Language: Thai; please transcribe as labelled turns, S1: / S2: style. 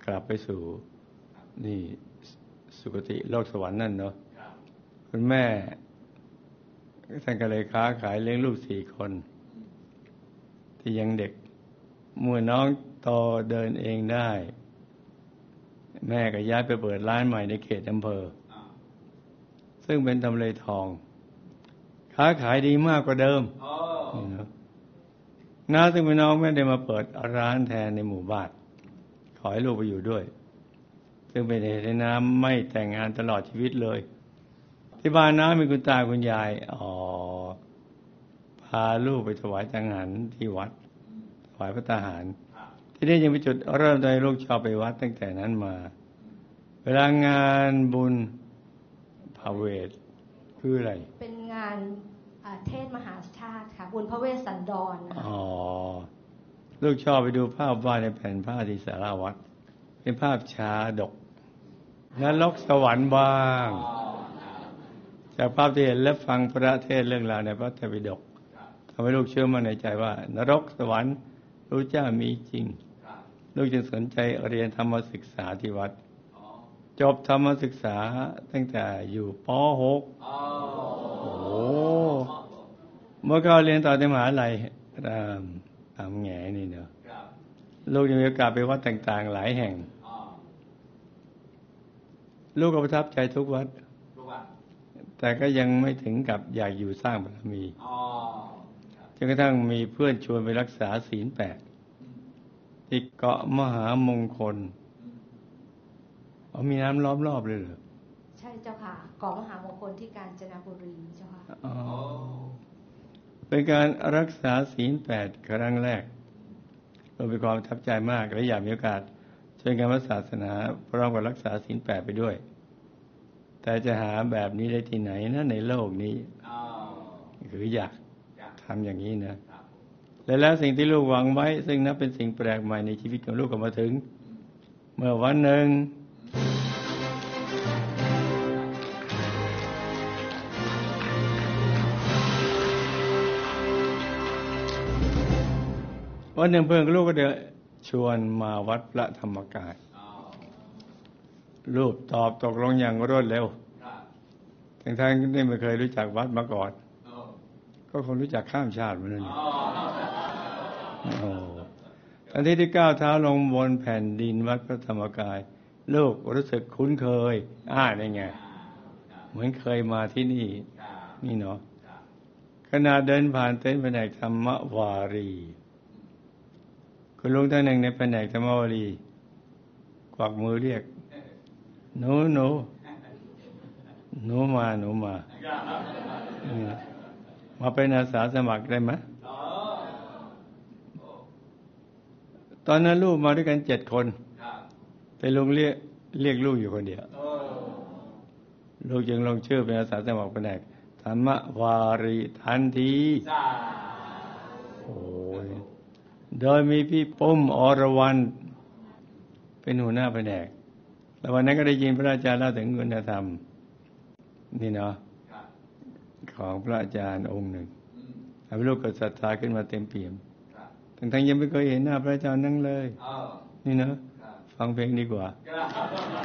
S1: กลับไปสู่นี่สุคติโลกสวรรค์นั่นเนาะคุณแม่ท่านก็เลยค้าขายเลี้ยงลูก4 คนที่ยังเด็กเมื่อน้องโตเดินเองได้แม่ก็ย้ายไปเปิดร้านใหม่ในเขตอำเภอซึ่งเป็นทำเลทองค้าขายดีมากกว่าเดิมน้าซึ่งเป็นน้องไม่ได้มาเปิดร้านแทนในหมู่บ้านขอให้ลูกไปอยู่ด้วยซึ่งเป็นเหตุให้น้าไม่แต่งงานตลอดชีวิตเลยที่บ้านน้ามีคุณตาคุณยายพาลูกไปถวายจังหันที่วัดถวายพระทหารที่นี่ยังเป็นจุดเริ่มต้นให้ลูกชอบไปวัดตั้งแต่นั้นมาเวลางานบุญพระเวทคืออะไร
S2: เป็นงานเทศมหาชาติค่ะบุญพระเวสสันดร
S1: ลูกชอบไปดูภาพวาดในแผ่นผ้าที่ศาลาวัดเป็นภาพชาดกนรกสวรรค์บ้างจากภาพที่เห็นและฟังพระเทศเรื่องราวในพระไตรปิฎกทำให้ลูกเชื่อมั่นในใจว่านรกสวรรค์พระเจ้ามีจริงลูกจึงสนใจเรียนธรรมศึกษาที่วัดจบธรรมศึกษาตั้งแต่อยู่ป .6 เมื่อเข้าเรียนต่อในมหาลัยตามแง่นี่เนาะลูกยังมีโอกาสไปวัดต่างๆหลายแห่งลูกก็ประทับใจทุกวัดแต่ก็ยังไม่ถึงกับอยากอยู่สร้างบารมีจนกระทั่งมีเพื่อนชวนไปรักษาศีล 8ที่เกาะมหามงคลมีน้ำล้อมรอบเลยเหรอ
S2: ใช่เจ้าค่ะเกาะมหามงคลที่กาญจนบุรีเจ้าค่ะ
S1: เป็นการรักษาศีล 8ครั้งแรกเรามีความประทับใจมากและอยากมีโอกาสช่วยงานพระศาสนาพร้อมกับรักษาศีล 8ไปด้วยแต่จะหาแบบนี้ได้ที่ไหนนะในโลกนี้คืออยากทำอย่างนี้นะแล้วสิ่งที่ลูกหวังไว้ซึ่งนับเป็นสิ่งแปลกใหม่ในชีวิตของลูกก็มาถึงเมื่อวันหนึ่งเพื่อนลูกก็เดินชวนมาวัดพระธรรมกายลูกตอบตกลงอย่างรวดเร็วทั้งที่ไม่เคยรู้จักวัดมาก่อนก็คงรู้จักข้ามชาติมาเลยทันทีที่ก้าวเท้าลงบนแผ่นดินวัดพระธรรมกายลูกรู้สึกคุ้นเคยได้ไงเหมือนเคยมาที่นี่เนาะขณะเดินผ่านเต็นท์แผนกธรรมวารีคุณลุงท่านหนึ่งในแผนกธรรมวารีกวักมือเรียกหนูมาเป็นอาสาสมัครได้ไหมตอนนั้นลูกมาด้วยกัน7 คนแต่ลุงเรียกลูกอยู่คนเดียวลูกจึงลงชื่อเป็นอาสาสมัครแผนกธรรมวารีทันทีโดยมีพี่ปุ้มอรวรรณเป็นหัวหน้าแผนกแล้ววันนั้นก็ได้ยินพระอาจารย์เล่าถึงคุณธรรมนี่เนาะของพระอาจารย์องค์หนึ่งทำให้ลูกเกิดศรัทธาขึ้นมาเต็มเปี่ยมทั้งยังไม่เคยเห็นหน้าพระอาจารย์นั่งเลยนี่เนาะฟังเพลงดีกว่า